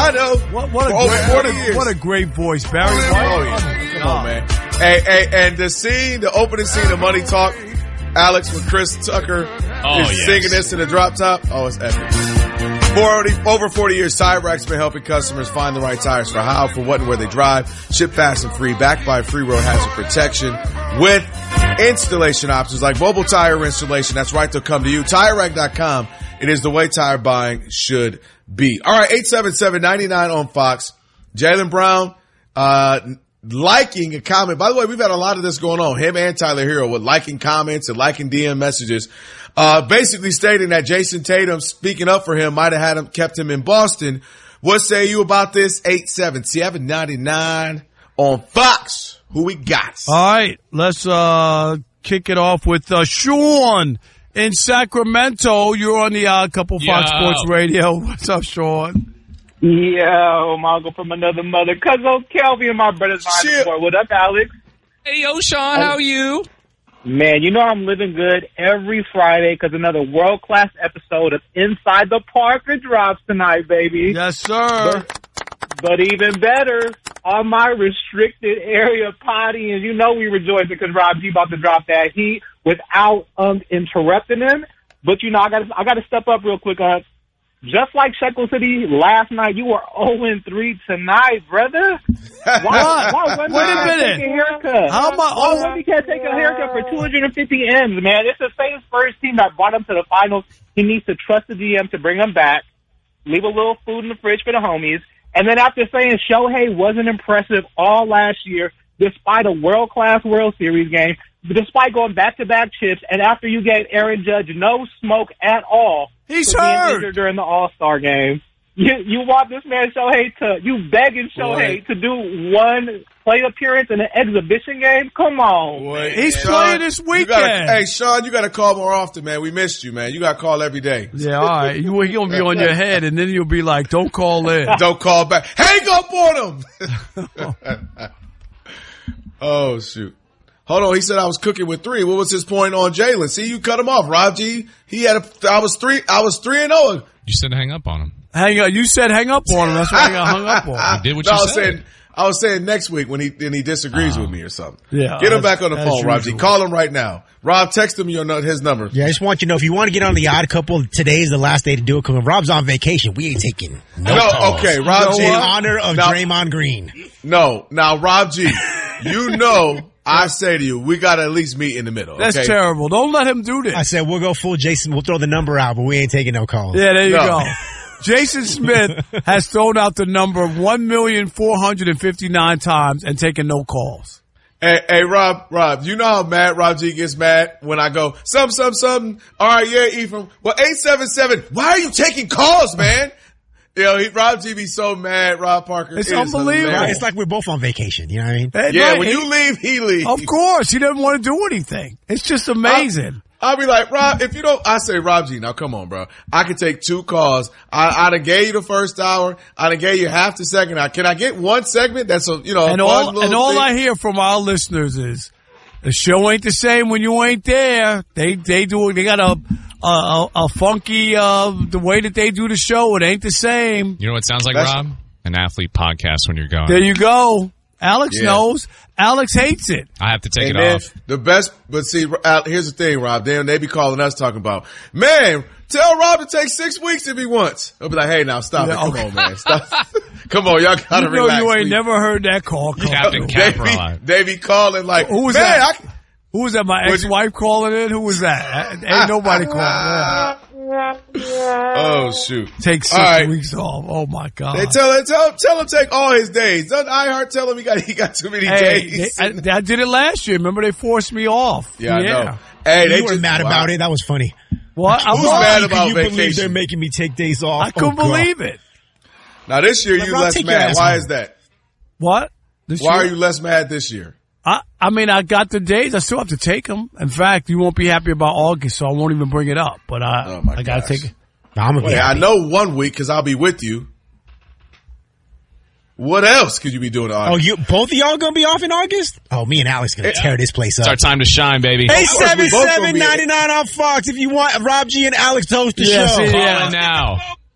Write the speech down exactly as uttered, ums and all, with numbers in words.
know. What, what, a, over great, what, a, what a great voice, Barry White. Oh, yeah. Come on, man. Hey, hey, and the scene, the opening scene of Money Talk, Alex with Chris Tucker oh, is yes. singing this in the drop top. Oh, it's epic. forty, over forty years, Tire Rack's been helping customers find the right tires for how, for what, and where they drive. Ship fast and free, backed by free road hazard protection with installation options like mobile tire installation. That's right, they'll come to you. Tire Rack dot com. It is the way tire buying should be. All right, eight seven seven, nine nine on Fox. Jaylen Brown, uh, liking a comment. By the way, we've had a lot of this going on. Him and Tyler Hero with liking comments and liking D M messages. Uh, basically stating that Jason Tatum, speaking up for him, might have had him, kept him in Boston. What say you about this? eight seven seven, nine nine on Fox. Who we got? All right, let's uh kick it off with uh, Sean in Sacramento. You're on the Odd Couple Fox Yo. Sports Radio. What's up, Sean? Yo, Margo from another mother. Cousin Kelvin and my brother's Shit. on. What up, Alex? Hey, yo, Sean, how are you? Man, you know I'm living good every Friday because another world-class episode of Inside the Parker drops tonight, baby. Yes, sir. But, but even better, on my restricted area potty, and you know we rejoice because Rob G about to drop that heat without um, interrupting him. But, you know, I got I got to step up real quick. Uh, just like Shekel City last night, you were oh and three tonight, brother. Why, why why Wait a minute. Take a haircut? How about Why oh, Wemby can't take a haircut for two hundred fifty M's, man? It's the same first team that brought him to the finals. He needs to trust the G M to bring him back, leave a little food in the fridge for the homies, and then after saying Shohei wasn't impressive all last year, despite a world-class World Series game, despite going back-to-back chips, and after you gave Aaron Judge no smoke at all, he's for being hurt injured during the All-Star game. You you want this man Shohei to you begging Shohei Boy. to do one play appearance in an exhibition game? Come on. Boy, He's Sean, playing this you gotta- weekend. hey, Sean, you got to call more often, man. We missed you, man. You got to call every day. Yeah, all right. You, he'll be on your head, and then you'll be like, don't call in. Don't call back. Hang up on him. Oh, shoot. Hold on. He said I was cooking with three. What was his point on Jaylen? See, you cut him off, Rob G. He had a, I was three, I was three and oh. You said hang up on him. Hang up. You said hang up on him. That's why I got hung up on. You did what No, you I was said. saying, I was saying next week when he, when he disagrees Oh. with me or something. Yeah, Get him as- back on the as phone, Rob G. usual. Call him right now. Rob, text him your, no- his number. Yeah, I just want you to know, if you want to get on the Odd Couple, today is the last day to do it because when Rob's on vacation, we ain't taking no, No, calls. okay, Rob G. In honor of Now- Draymond Green. No. Now, Rob G, you know, I say to you, we got to at least meet in the middle. That's okay? terrible. Don't let him do this. I said, we'll go full Jason. We'll throw the number out, but we ain't taking no calls. Yeah, there you No. go. Jason Smith has thrown out the number one million four hundred fifty-nine times and taken no calls. Hey, hey, Rob, Rob, you know how mad Rob G gets mad when I go, something, something, something. All right, yeah, Ephraim. Well, eight seven seven, why are you taking calls, man? You know, he, Rob G be so mad, Rob Parker. It's It is unbelievable. hilarious. It's like we're both on vacation. You know what I mean? At Yeah, night, when he- you leave, he leaves. Of course, he doesn't want to do anything. It's just amazing. I'll be like, Rob, if you don't, I say, Rob G, now come on, bro. I can take two calls. I, I done gave you the first hour. I done gave you half the second hour. Can I get one segment that's a, you know, and a fun all little and all thing? I hear from our listeners is the show ain't the same when you ain't there. They they do they got a a, a, a funky uh the way that they do the show. It ain't the same. You know what it sounds like, That's- Rob? An athlete podcast when you're going. There you go. Alex Yeah. knows. Alex hates it. I have to take And it then off. the best, but see, Al, here's the thing, Rob. Damn, they be calling us talking about, man, tell Rob to take six weeks if he wants. I'll be like, hey, now stop Yeah, it. Come okay. on, man. Stop. Come on, y'all gotta You know relax. you ain't please. never heard that call come Captain through. Cap- They be, Caprolite. they be calling like, Who was man, that? I, Who was that? My What'd you- ex-wife calling in? Who was that? Ain't nobody calling. Yeah. oh shoot. Take six All right. weeks off. Oh my God. They tell him, tell him, tell him take all his days. Doesn't iHeart tell him he got, he got too many Hey, days? they, I, I did it last year. Remember they forced me off. yeah, I know. Hey, You they were just, mad wow. about it. That was funny. What? I Who's was. mad Can about you believe vacation? they're making me take days off? I couldn't Oh, God. believe it. Now this year But you Rob, less take your mad. ass Why home. is that? What? This Why year? are you less mad this year? I, I mean, I got the days. I still have to take them. In fact, you won't be happy about August, so I won't even bring it up. But I, Oh, my I got to gosh. take it. No, I'm gonna be Wait, I happy. know one week because I'll be with you. What else could you be doing? Oh, you both of y'all gonna be off in August? Oh, me and Alex gonna tear this place It's up. our time to shine, baby. Eight course, we seven both gonna seven be- ninety nine on Fox. If you want Rob G and Alex to host the Yeah, show. see, Call yeah. it now.